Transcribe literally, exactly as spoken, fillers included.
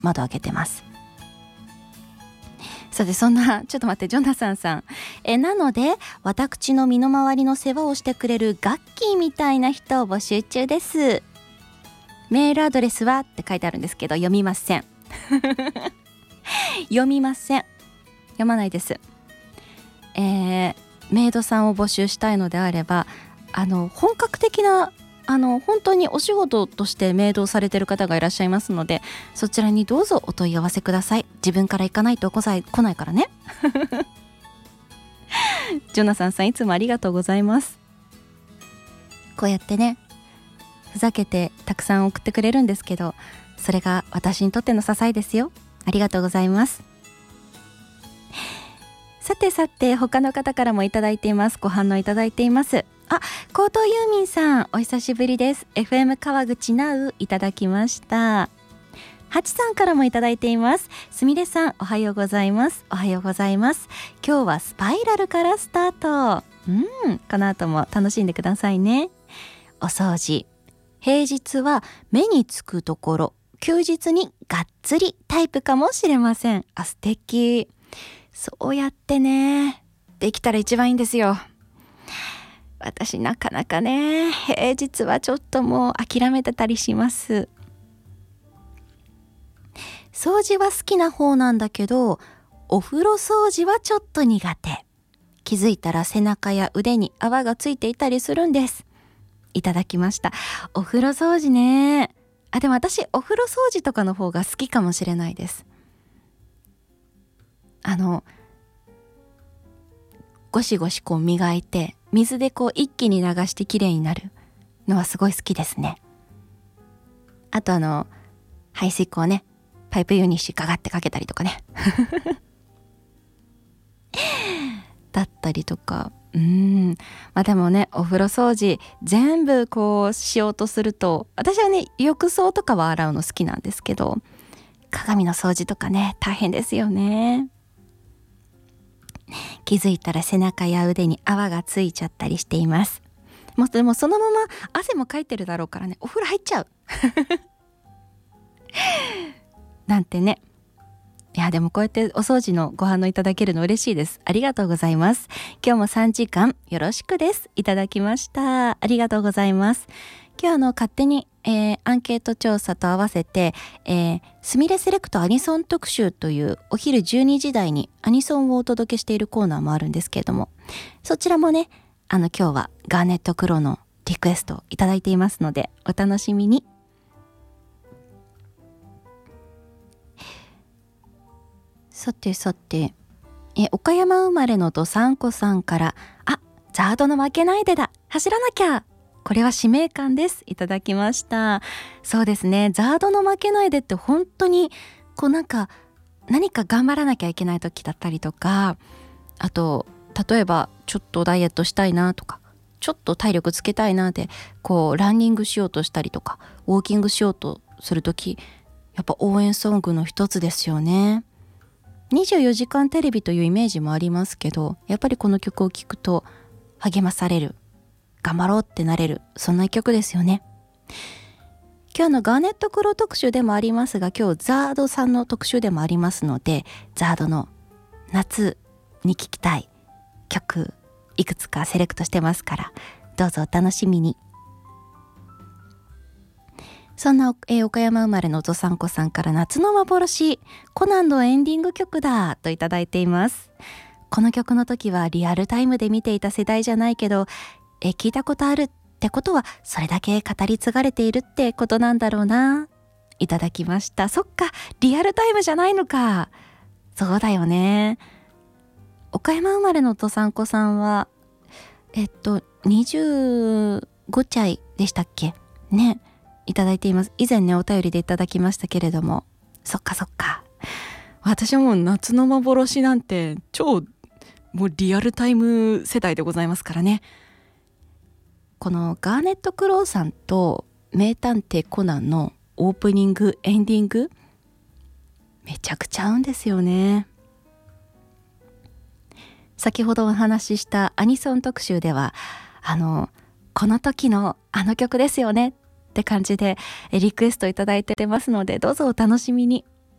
窓開けてます。さてそんなちょっと待ってジョナサンさんえなので私の身の回りの世話をしてくれるガッキーみたいな人を募集中です。メールアドレスはって書いてあるんですけど読みません読みません読まないです。えー、メイドさんを募集したいのであればあの本格的なあの本当にお仕事としてメイドをされている方がいらっしゃいますのでそちらにどうぞお問い合わせください。自分から行かないと来ないからねジョナサンさんいつもありがとうございます。こうやってねふざけてたくさん送ってくれるんですけどそれが私にとっての支えですよ。ありがとうございます。さてさて他の方からもいただいています。ご反応いただいています。あ、江東ユーミンさんお久しぶりです。 エフエム 川口なういただきました。はちさんからもいただいています。すみれさんおはようございます。おはようございます。今日はスパイラルからスタート。うんこの後も楽しんでくださいね。お掃除平日は目につくところ休日にがっつりタイプかもしれません。あ、素敵。そうやってねできたら一番いいんですよ。私なかなかね平日はちょっともう諦めてたりします。掃除は好きな方なんだけどお風呂掃除はちょっと苦手。気づいたら背中や腕に泡がついていたりするんです。いただきました。お風呂掃除ねあでも私お風呂掃除とかの方が好きかもしれないです。あのゴシゴシこう磨いて水でこう一気に流してきれいになるのはすごい好きですね。あとあの排水口ねパイプユニッシュガガってかけたりとかねだったりとかうーんまあでもねお風呂掃除全部こうしようとすると私はね浴槽とかは洗うの好きなんですけど鏡の掃除とかね大変ですよね。気づいたら背中や腕に泡がついちゃったりしています。もうでもそのまま汗もかいてるだろうからねお風呂入っちゃうなんてね。いやでもこうやってお掃除のご反応いただけるの嬉しいです。ありがとうございます。今日もさんじかんよろしくですいただきました。ありがとうございます。今日あの勝手に、えー、アンケート調査と合わせて、えー、スミレセレクトアニソン特集というお昼じゅうにじ台にアニソンをお届けしているコーナーもあるんですけれどもそちらもねあの今日はガーネットクロのリクエストをいただいていますのでお楽しみに。さてさてえ岡山生まれのどさんこさんからあザードの負けないでだ走らなきゃこれは使命感ですいただきました。そうですねザードの負けないでって本当にこうなんか何か頑張らなきゃいけない時だったりとかあと例えばちょっとダイエットしたいなとかちょっと体力つけたいなってこうランニングしようとしたりとかウォーキングしようとする時やっぱ応援ソングの一つですよね。にじゅうよじかんテレビというイメージもありますけどやっぱりこの曲を聴くと励まされる頑張ろうってなれるそんな曲ですよね。今日のガーネットクロ特集でもありますが今日ザードさんの特集でもありますのでザードの夏に聴きたい曲いくつかセレクトしてますからどうぞお楽しみに。そんな、えー、岡山生まれのどさんこさんから夏の幻コナンのエンディング曲だといただいています。この曲の時はリアルタイムで見ていた世代じゃないけどえ聞いたことあるってことはそれだけ語り継がれているってことなんだろうないただきました。そっかリアルタイムじゃないのか。そうだよね。岡山生まれのどさんこさんはえっとにじゅうごちゃいでしたっけねいただいています。以前ねお便りでいただきましたけれどもそっかそっか私はもう夏の幻なんて超もうリアルタイム世代でございますからね。このガーネットクロウさんと名探偵コナンのオープニングエンディングめちゃくちゃ合うんですよね。先ほどお話ししたアニソン特集ではあのこの時のあの曲ですよねって感じでリクエストいただいてますのでどうぞお楽しみに。